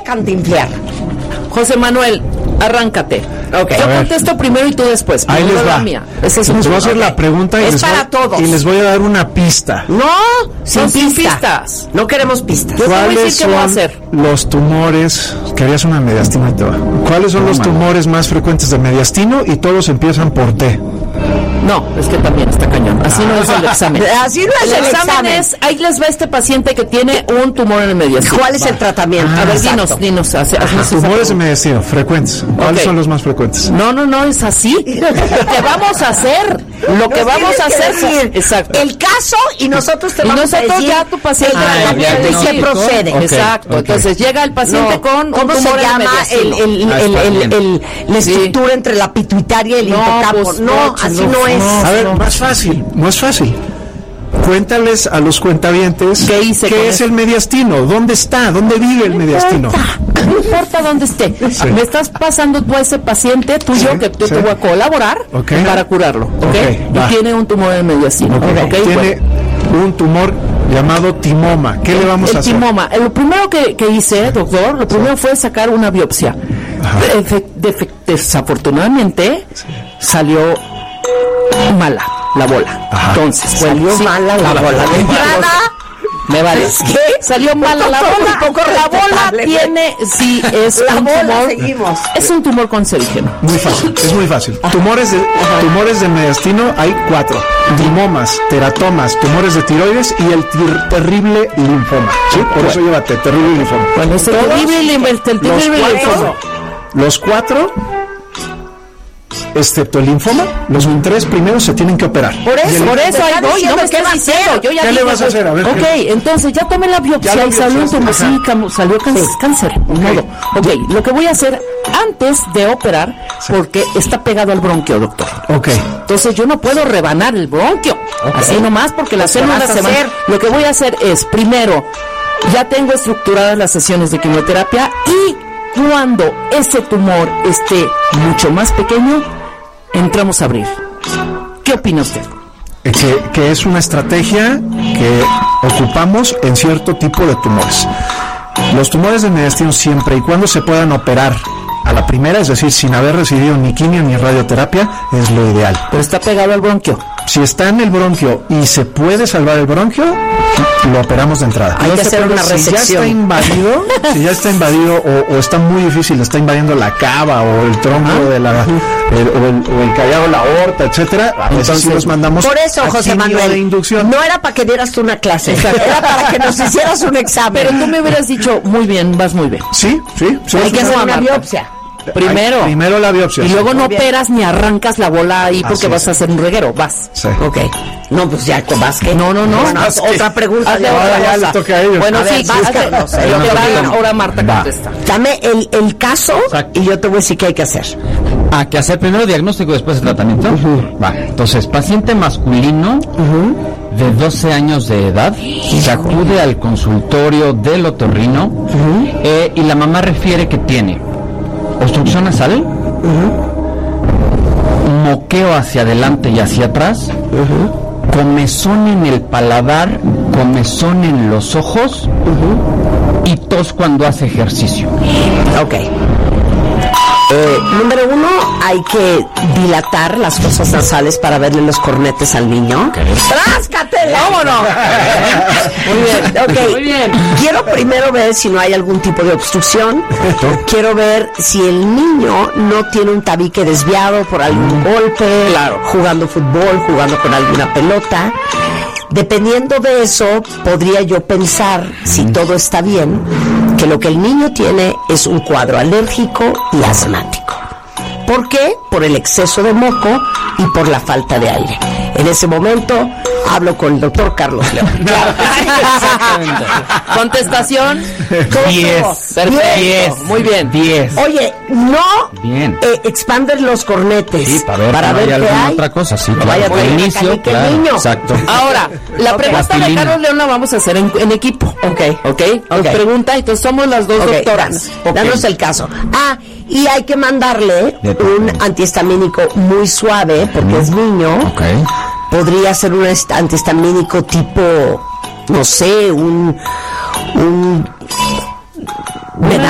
Cantinflar. José Manuel, arráncate. Okay. Yo contesto primero y tú después. Ahí les va. Mía. Ese es un Les voy a hacer la pregunta Es para todos. y les voy a dar una pista. No, sin sin pista. pistas. No queremos pistas. Yo te voy a ¿Cuáles decir qué voy a son hacer. los tumores? Querías una mediastina y te va. ¿Cuáles son los tumores más frecuentes de mediastino? Y todos empiezan por T. No, es que también está cañón. Así no es el examen. Así no es el examen. Es, ahí les va este paciente que tiene un tumor en el mediastino. ¿Cuál es el tratamiento? A ver, Exacto. dinos. haznos esa Tumores de pregunta. mediastino, frecuentes. ¿Cuáles Ok. son los más frecuentes? No, es así. Lo que vamos a hacer. Lo que Nos vamos tienes a que hacer. decir Exacto. El caso y nosotros te Y vamos a nosotros decir ya tu paciente el tratamiento y se procede. Ok, Exacto. ok. Entonces llega el paciente No, con un ¿cómo se tumor en llama mediastino. la estructura entre la pituitaria y el No, hipocampo? pues, No, no, así no, no es. A ver, más fácil. Cuéntales a los cuentavientes ¿Qué hice con es eso? el mediastino, dónde está, dónde vive el mediastino. No importa dónde esté. Sí. Me estás pasando tú a ese paciente tuyo Sí, que yo sí. te voy a colaborar Ok. para curarlo. ¿Ok? Ok, va. Y tiene un tumor en el mediastino. Ok, ¿Ok? tiene un tumor llamado timoma. ¿Qué le vamos a El hacer? timoma. Lo primero que hice, doctor, lo primero fue sacar una biopsia. Desafortunadamente salió mala la bola. Ajá. Entonces, Salió mala la bola. De entrada, me vale. ¿qué? Salió mala la Doctor, bola. un poco La bola respetable, tiene, sí, es La un bola, tumor. seguimos. Es un tumor cancerígeno. Muy fácil, es muy fácil. Tumores de mediastino hay 4. Timomas, teratomas, tumores de tiroides y el terrible linfoma. ¿Sí? Por eso llévate, terrible linfoma. Bueno, es el Todos, terrible linfoma. los 4, excepto el linfoma, los 3 primeros se tienen que operar. Por eso ahí está voy, diciendo no me qué va a estás diciendo. hacer. Yo ya ¿Qué le dije, vas a hacer? A ver, ok, ¿qué? entonces ya tomé la Ya biopsia la y salió un tumor. biopsiaste, Sí, salió cáncer. Ni modo. Ok, lo que voy a hacer antes de operar, porque está pegado al bronquio, doctor. Ok. Entonces yo no puedo rebanar el bronquio. Así nomás, porque las ¿qué células vas a se van. hacer? Lo que voy a hacer es, primero, ya tengo estructuradas las sesiones de quimioterapia y cuando ese tumor esté mucho más pequeño, entramos a abrir. ¿Qué opina usted? Que es una estrategia que ocupamos en cierto tipo de tumores. Los tumores de mediastino, siempre y cuando se puedan operar a la primera, es decir, sin haber recibido ni quimio ni radioterapia, es lo ideal. Pero está pegado al bronquio. Si está en el bronquio y se puede salvar el bronquio, lo operamos de entrada. Hay que hacer una Si ya resección. está invadido o está muy difícil, está invadiendo la cava o el tronco de la o el callado, la aorta, etcétera, entonces sí los mandamos Por eso, a José quimio Manuel, de inducción. no era para que dieras tú una clase, era para que nos hicieras un examen. Pero tú me hubieras dicho, muy bien, vas muy bien. Sí. Hay que hacer una biopsia. Primero la biopsia. y luego no bien. operas ni arrancas la bola ahí porque Así vas es. a hacer un reguero, vas. Sí. Ok. No, pues ya, vas que. No. Bueno, Vas que- otra pregunta. Hazle de otra otra ya cosa. le toca a ellos. Bueno, A ver, sí, vas, hazle- Carlos, lo lo que que va, digan. ahora Marta contesta. Dame el caso y yo te voy a decir qué hay que hacer. Que hacer primero diagnóstico y después el tratamiento. Va, entonces, paciente masculino de 12 años de edad se acude al consultorio del otorrino y la mamá refiere que tiene obstrucción nasal, moqueo hacia adelante y hacia atrás, comezón en el paladar, comezón en los ojos y tos cuando hace ejercicio. Ok. Número 1, hay que dilatar las fosas nasales para verle los cornetes al niño. ¡Tráscate! ¡Vámonos! Muy bien, ok. Muy bien. Quiero primero ver si no hay algún tipo de obstrucción. Quiero ver si el niño no tiene un tabique desviado por algún golpe, jugando fútbol, jugando con alguna pelota. Dependiendo de eso, podría yo pensar, si todo está bien, que lo que el niño tiene es un cuadro alérgico y asmático. ¿Por qué? Por el exceso de moco y por la falta de aire. En ese momento hablo con el doctor Carlos León. Exactamente. Contestación. 10. Perfecto. 10. Muy bien. 10. Oye, no Bien. expandes los cornetes Sí, para ver, qué alguna hay. otra cosa, sí, No claro. vaya a Al tener inicio, caliente el claro, niño. exacto. Ahora, la pregunta de Plastilina. Carlos León la vamos a hacer en equipo. Ok. Nos pregunta, entonces somos las dos Ok, doctoras. danos el caso. Y hay que mandarle De un antihistamínico muy suave, porque es niño. Ok. Podría ser un antihistamínico tipo, no sé, un